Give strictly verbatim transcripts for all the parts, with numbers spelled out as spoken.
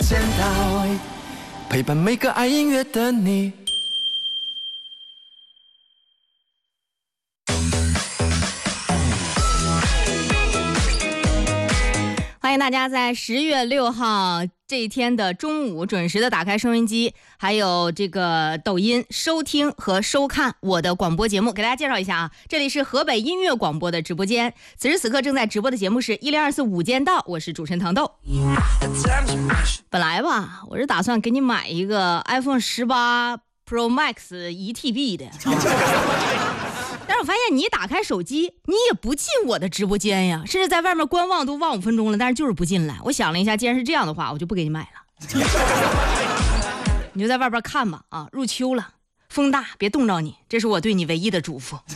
见到，陪伴每个爱音乐的你。 欢迎大家在十月六号这一天的中午准时的打开收音机，还有这个抖音收听和收看我的广播节目。给大家介绍一下啊，这里是河北音乐广播的直播间，此时此刻正在直播的节目是一零二四午间到，我是主持人糖豆。本来吧，我是打算给你买一个 iPhone 十八 Pro Max 一 T B 的。但是我发现你一打开手机，你也不进我的直播间呀，甚至在外面观望都望五分钟了，但是就是不进来。我想了一下，既然是这样的话，我就不给你买了。你就在外边看吧，啊，入秋了，风大，别冻着你，这是我对你唯一的嘱咐。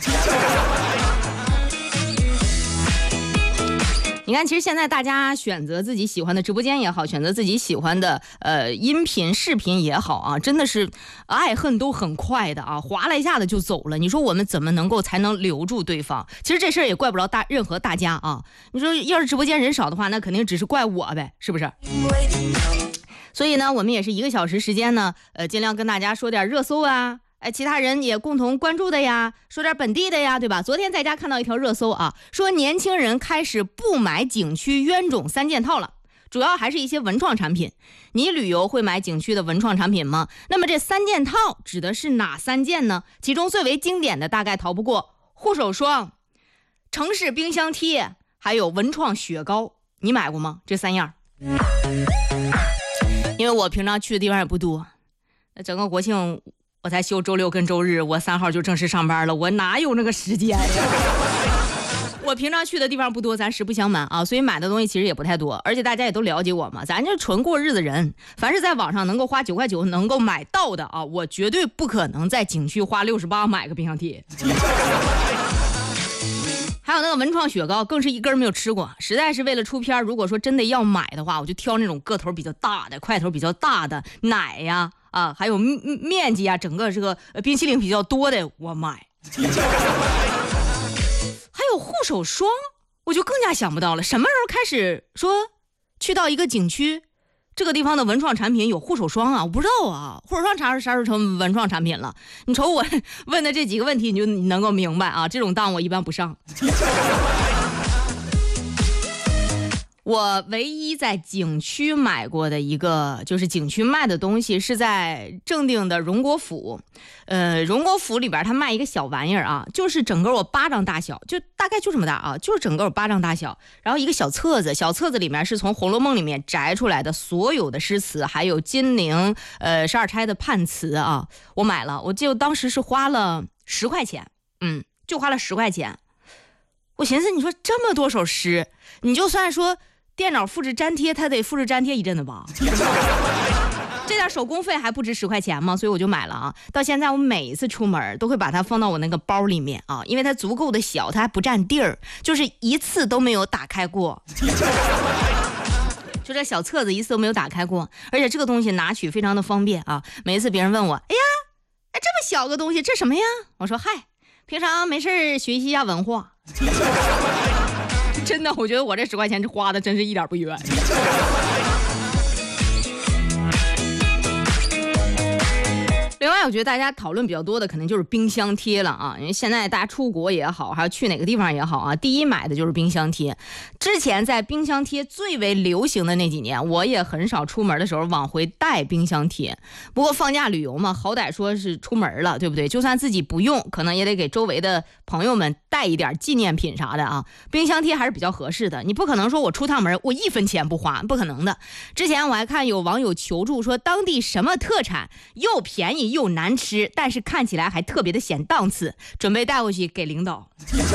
你看，其实现在大家选择自己喜欢的直播间也好，选择自己喜欢的呃音频视频也好啊，真的是爱恨都很快的啊，划了一下子就走了。你说我们怎么能够才能留住对方？其实这事儿也怪不着大任何大家啊。你说要是直播间人少的话，那肯定只是怪我呗，是不是？所以呢，我们也是一个小时时间呢，呃，尽量跟大家说点热搜啊。哎，其他人也共同关注的呀，说点本地的呀，对吧？昨天在家看到一条热搜啊，说年轻人开始不买景区冤种三件套了，主要还是一些文创产品。你旅游会买景区的文创产品吗？那么这三件套指的是哪三件呢？其中最为经典的大概逃不过护手霜、城市冰箱贴，还有文创雪糕。你买过吗？这三样。因为我平常去的地方也不多，那整个国庆我才休周六跟周日，我三号就正式上班了，我哪有那个时间呀？我平常去的地方不多，咱实不相瞒啊，所以买的东西其实也不太多，而且大家也都了解我嘛，咱就是纯过日子人。凡是在网上能够花九块九能够买到的啊，我绝对不可能在景区花六十八买个冰箱贴。还有那个文创雪糕，更是一根没有吃过，实在是为了出片，如果说真的要买的话，我就挑那种个头比较大的、块头比较大的奶呀。啊，还有面积啊，整个这个冰淇淋比较多的，我买。还有护手霜，我就更加想不到了，什么时候开始说去到一个景区，这个地方的文创产品有护手霜啊？我不知道啊，护手霜啥时啥时候成文创产品了？你瞅我问的这几个问题，你就能够明白啊，这种当我一般不上。我唯一在景区买过的一个就是景区卖的东西是在正定的荣国府，呃，荣国府里边他卖一个小玩意儿啊，就是整个我巴掌大小，就大概就这么大啊，就是整个我巴掌大小，然后一个小册子，小册子里面是从《红楼梦》里面摘出来的所有的诗词，还有金陵呃十二钗的判词啊，我买了，我就当时是花了十块钱，嗯，就花了十块钱。我寻思，你说这么多首诗，你就算说电脑复制粘贴，它得复制粘贴一阵子吧？这点手工费还不值十块钱吗？所以我就买了啊。到现在我每一次出门都会把它放到我那个包里面啊，因为它足够的小，它还不占地儿，就是一次都没有打开过。就这小册子一次都没有打开过，而且这个东西拿取非常的方便啊。每一次别人问我，哎呀，哎这么小个东西，这什么呀？我说嗨，平常没事学习一下文化。真的，我觉得我这十块钱花的真是一点不冤。另外，我觉得大家讨论比较多的可能就是冰箱贴了啊，因为现在大家出国也好，还有去哪个地方也好啊，第一买的就是冰箱贴。之前在冰箱贴最为流行的那几年，我也很少出门的时候往回带冰箱贴。不过放假旅游嘛，好歹说是出门了，对不对？就算自己不用，可能也得给周围的朋友们带一点纪念品啥的啊。冰箱贴还是比较合适的，你不可能说我出趟门我一分钱不花，不可能的。之前我还看有网友求助说，当地什么特产又便宜又难吃，但是看起来还特别的显档次，准备带回去给领导。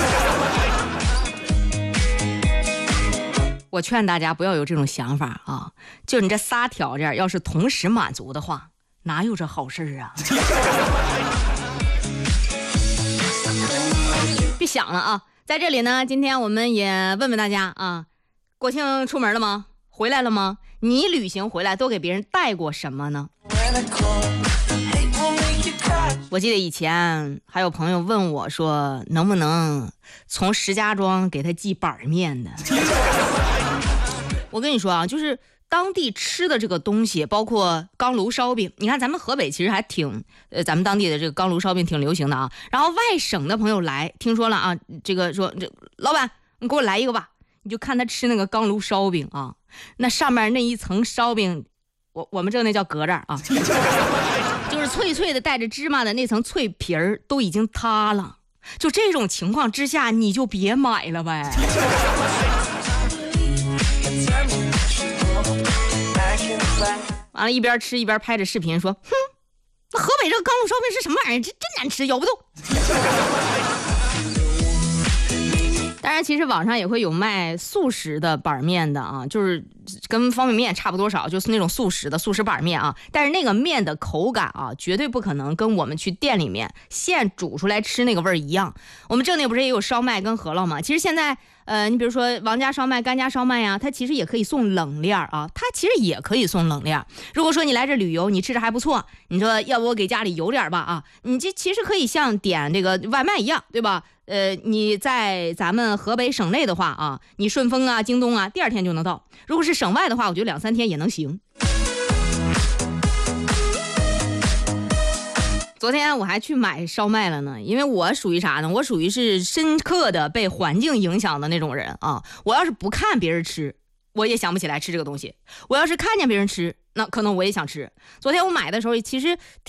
我劝大家不要有这种想法啊！就你这仨条件，要是同时满足的话，哪有这好事啊？别想了啊！在这里呢，今天我们也问问大家啊，国庆出门了吗？回来了吗？你旅行回来都给别人带过什么呢？我记得以前还有朋友问我说，能不能从石家庄给他寄板面的？我跟你说啊，就是当地吃的这个东西，包括钢炉烧饼，你看咱们河北其实还挺，呃，咱们当地的这个钢炉烧饼挺流行的啊。然后外省的朋友来，听说了啊，这个说这老板，你给我来一个吧。你就看他吃那个钢炉烧饼啊，那上面那一层烧饼，我我们这那叫疙瘩啊，就是脆脆的带着芝麻的那层脆皮儿都已经塌了。就这种情况之下，你就别买了呗。完了，一边吃一边拍着视频说：“哼，那河北这个钢炉烧饼是什么玩意儿？这真难吃，咬不动。”当然，其实网上也会有卖速食的板面的啊，就是跟方便面差不多少，就是那种速食的速食板面啊。但是那个面的口感啊，绝对不可能跟我们去店里面现煮出来吃那个味儿一样。我们这里不是也有烧麦跟饸饹吗？其实现在，呃，你比如说王家烧麦、甘家烧麦呀、啊，它其实也可以送冷链啊，它其实也可以送冷链。如果说你来这旅游，你吃着还不错，你说要不我给家里邮点吧啊，你这其实可以像点这个外卖一样，对吧？呃，你在咱们河北省内的话啊，你顺丰啊、京东啊，第二天就能到。如果是省外的话，我觉得两三天也能行。昨天我还去买烧麦了呢，因为我属于啥呢？我属于是深刻的被环境影响的那种人啊。我要是不看别人吃，我也想不起来吃这个东西；我要是看见别人吃，那可能我也想吃。昨天我买的时候，其实